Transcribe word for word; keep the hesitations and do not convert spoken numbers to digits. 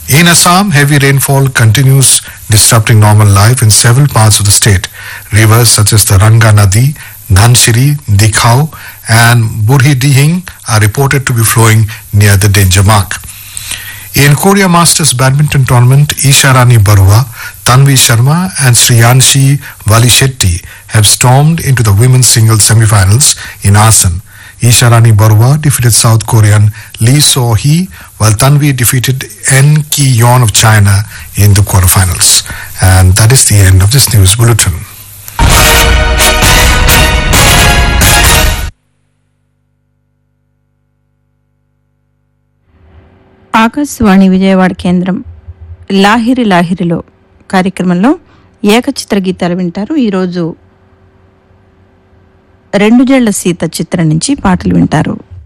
In Assam, heavy rainfall continues disrupting normal life in several parts of the state. Rivers such as the Ranga Nadi, Dhanshiri, Dikhau and Burhi-Dihing are reported to be flowing near the danger mark. In Korea Masters Badminton Tournament, Isha Rani Barua, Tanvi Sharma and Sriyanshi Valishetty have stormed into the women's singles semi-finals in Asan. Isha Rani Barua defeated South Korean Lee So-hee, while Tanvi defeated En Ki-yeon of China in the quarterfinals. And that is the end of this news bulletin. Akashvani Vijayawada కేంద్రం లాహిరి లాహిరిలో కార్యక్రమంలో ఏకచిత్ర గీతాలు వింటారు. ఈరోజు రెండు జళ్ల సీత చిత్రం నుంచి పాటలు వింటారు.